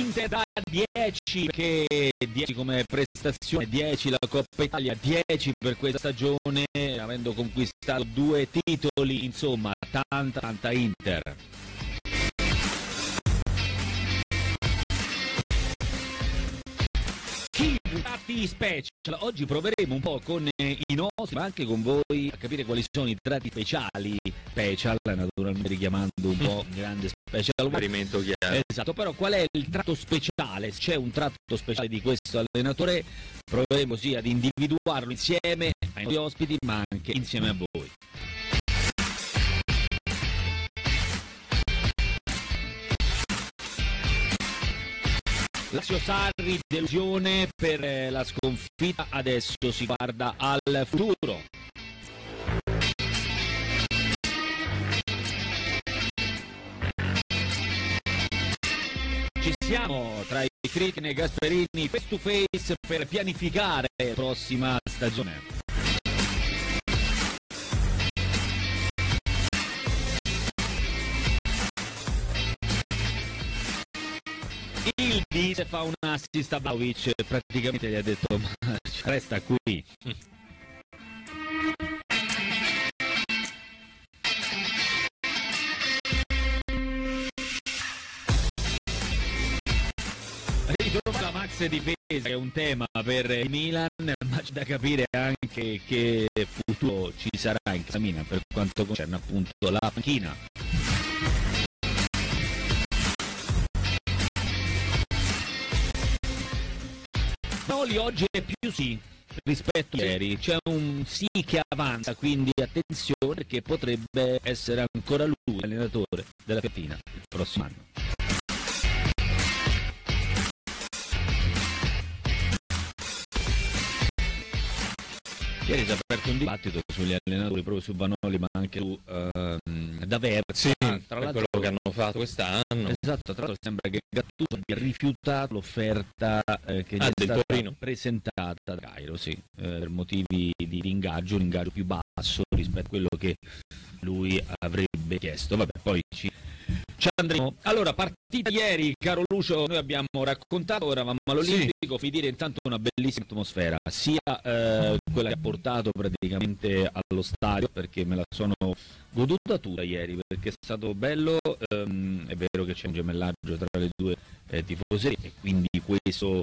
L'Inter da 10, che 10 come prestazione, 10 la Coppa Italia, 10 per questa stagione, avendo conquistato 2 titoli, insomma tanta Inter. Tratti special. Oggi proveremo un po' con i nostri, ma anche con voi, a capire quali sono i tratti speciali. Special, naturalmente richiamando un po' un grande special. Riferimento chiaro. Esatto, però qual è il tratto speciale? Se c'è un tratto speciale di questo allenatore, proveremo sì ad individuarlo insieme ai nostri ospiti, ma anche insieme a voi. Lazio Sarri, delusione per la sconfitta, adesso si guarda al futuro. Ci siamo tra i Friedkin e Gasperini face to face per pianificare la prossima stagione. Il Dice fa un assist a Vlahovic, praticamente gli ha detto ma resta qui. Ritrovare la max difesa è un tema per il Milan, ma c'è da capire anche che futuro ci sarà in casa Milan per quanto concerne appunto la panchina. Noli oggi è più sì rispetto a ieri, c'è un sì che avanza, quindi attenzione perché potrebbe essere ancora lui l'allenatore della Fiorentina il prossimo anno. Ieri si è aperto un dibattito sugli allenatori, proprio su Vanoli, ma anche su D'Aversa. Sì, tra l'altro quello che hanno fatto quest'anno. Esatto, tra l'altro sembra che Gattuso abbia rifiutato l'offerta che gli è stata presentata da Cairo, sì, per motivi di ingaggio, un ingaggio più basso rispetto a quello che lui avrebbe chiesto. Vabbè, poi ci andremo. Allora, partita ieri, caro Lucio, noi abbiamo raccontato, eravamo all'Olimpico, finire intanto una bellissima atmosfera, sia quella che ha portato praticamente allo stadio, perché me la sono goduta tutta ieri, perché è stato bello, è vero che c'è un gemellaggio tra le due tifoserie e quindi questo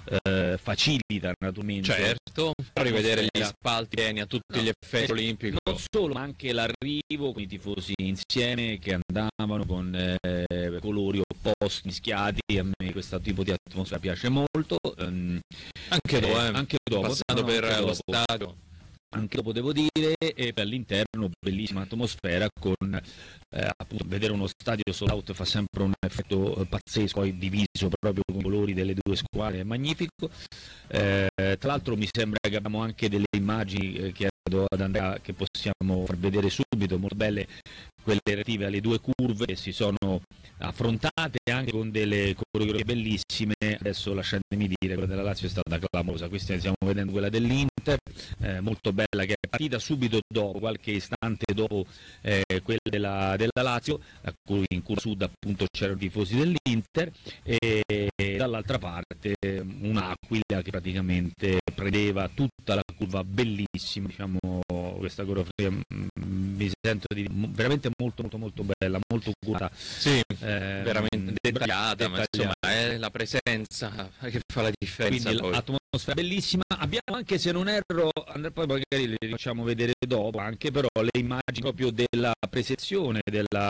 facilita naturalmente. Certo, rivedere gli spalti pieni a tutti gli effetti olimpici. Non solo, ma anche l'arrivo con i tifosi insieme che andavano con colori opposti, mischiati. A me questo tipo di atmosfera piace molto. Anche dopo, passando per lo stadio. Anche dopo devo dire, e per all'interno bellissima atmosfera con appunto vedere uno stadio sold out fa sempre un effetto pazzesco, poi diviso proprio con i colori delle due squadre, è magnifico. Tra l'altro mi sembra che abbiamo anche delle immagini che ad Andrea che possiamo far vedere subito, molto belle, quelle relative alle due curve che si sono affrontate anche con delle coreografie bellissime. Adesso lasciatemi dire, quella della Lazio è stata clamorosa, qui stiamo vedendo quella dell'Inter, molto bella, che è partita subito dopo, qualche istante dopo quella della Lazio, in cui sud appunto c'erano i tifosi dell'Inter, e dall'altra parte un'aquila che praticamente prendeva tutta la curva, bellissima, diciamo, questa coreografia mi sento di veramente molto bella, molto curata. Sì, veramente dettagliata, ma insomma è la presenza che fa la differenza. Quindi l'atmosfera bellissima. Abbiamo anche, se non erro, poi magari le facciamo vedere dopo, anche però le immagini proprio della presezione della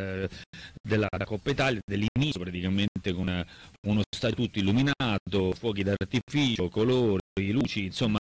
Coppa Italia, dell'inizio praticamente, con uno stadio tutto illuminato, fuochi d'artificio, colori, luci, insomma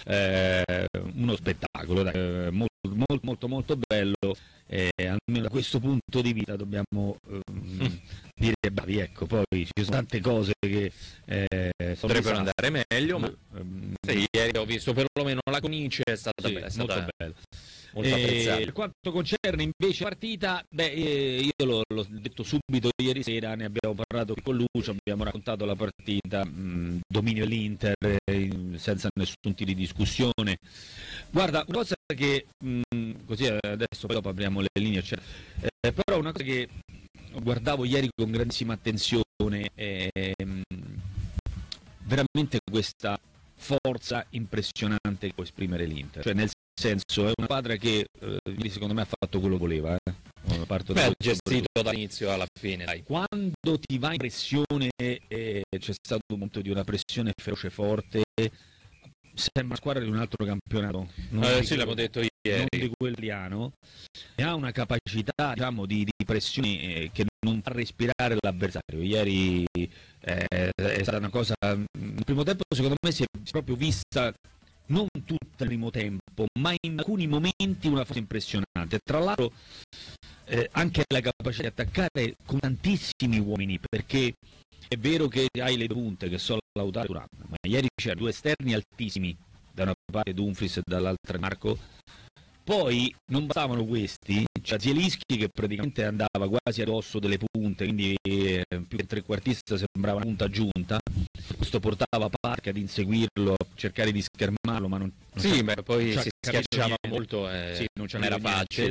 uno spettacolo, dai, molto bello, almeno da questo punto di vista dobbiamo dire bravi, ecco. Poi ci sono tante cose che potrebbero andare meglio, ma ieri ho visto perlomeno la cornice, è stata molto bella. Per quanto concerne invece la partita, io l'ho detto subito ieri sera, ne abbiamo parlato con Lucio, abbiamo raccontato la partita, dominio dell'Inter senza nessun tipo di discussione. Guarda, una cosa che così adesso poi dopo apriamo le linee, però una cosa che guardavo ieri con grandissima attenzione veramente questa forza impressionante che può esprimere l'Inter, cioè nel senso è una squadra che secondo me ha fatto quello che voleva, ha gestito dall'inizio alla fine, dai. Quando ti va in pressione c'è stato un momento di una pressione feroce forte, sembra una squadra di un altro campionato, sì, l'abbiamo detto ieri, non di quello italiano, e ha una capacità, diciamo, di pressione che non fa respirare l'avversario. Ieri è stata una cosa, nel primo tempo secondo me si è proprio vista non tutto il primo tempo, ma in alcuni momenti una forza impressionante. Tra l'altro anche la capacità di attaccare con tantissimi uomini, perché è vero che hai le punte che sono Lautaro e Thuram, ma ieri c'erano due esterni altissimi, da una parte Dumfries e dall'altra Marco. Poi non bastavano questi, c'era Zielinski che praticamente andava quasi addosso delle punte, quindi più che trequartista sembrava una punta aggiunta. Questo portava Park ad inseguirlo, a cercare di schermarlo, ma non sì, poi si schiacciava niente. molto, sì, non era facile.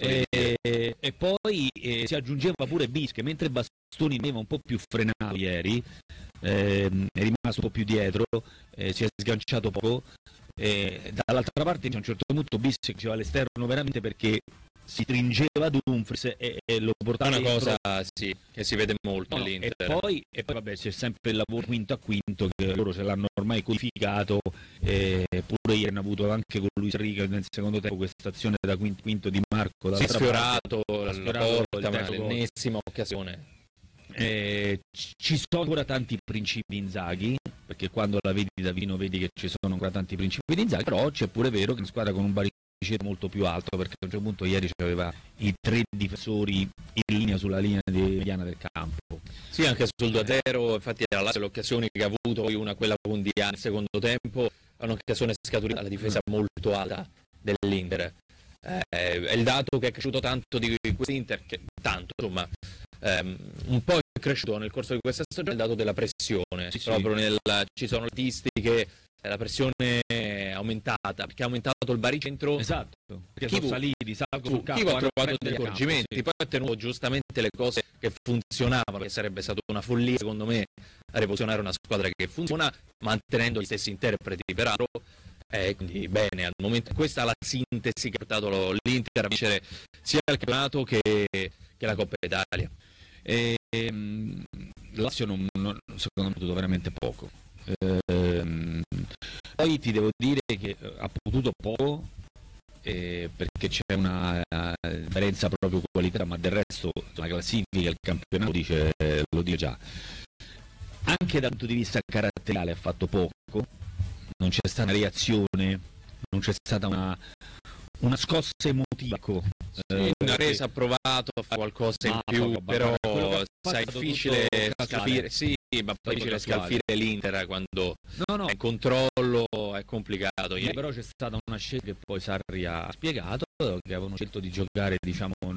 E poi si aggiungeva pure Bis, che mentre Bastoni aveva un po' più frenato ieri, è rimasto un po' più dietro, si è sganciato poco. Dall'altra parte a un certo punto Bis che faceva all'esterno veramente perché si stringeva Dumfries e lo portava una dentro. Cosa sì, che si vede molto all'Inter. E poi vabbè, c'è sempre il lavoro quinto a quinto che loro ce l'hanno ormai codificato, pure ieri hanno avuto anche con Luis Enrique nel secondo tempo questa azione da quinto di Marco, si è sfiorato la porta, ma l'ennesima occasione. Ci sono ancora tanti principi di Inzaghi, perché quando la vedi da vicino vedi che ci sono ancora tanti principi di Inzaghi, però c'è pure vero che è una squadra con un baricentro molto più alto, perché a un certo punto ieri c'aveva i 3 difensori in linea sulla linea mediana del campo. Sì, anche sul 2-0, infatti era là le occasioni che ha avuto, poi una quella con Diana nel secondo tempo, è un'occasione scaturita dalla difesa molto alta dell'Inter. È il dato che è cresciuto tanto di quest'Inter, che tanto insomma un po' è cresciuto nel corso di questa stagione il dato della pressione, sì, proprio ci sono statistiche, la pressione è aumentata perché ha aumentato il baricentro. Esatto, perché sono saliti, salgo sul campo, Kivu ha trovato degli accorgimenti, sì. Poi ha tenuto giustamente le cose che funzionavano, che sarebbe stata una follia secondo me a rivoluzionare una squadra che funziona mantenendo gli stessi interpreti peraltro. Quindi bene, al momento questa è la sintesi che ha portato l'Inter a vincere sia il campionato che la Coppa Italia. Lazio secondo me ha potuto veramente poco. Poi ti devo dire che ha potuto poco perché c'è una differenza proprio qualità, ma del resto la classifica, il campionato lo dice già. Anche dal punto di vista caratteriale ha fatto poco, non c'è stata una reazione, non c'è stata una scossa emotiva. Una resa ha provato a fare qualcosa in più, però sai, è difficile scalfire, sì, ma poi difficile scalfire l'Inter quando è in controllo, è complicato. Però c'è stata una scelta che poi Sarri ha spiegato, che avevano scelto di giocare, diciamo,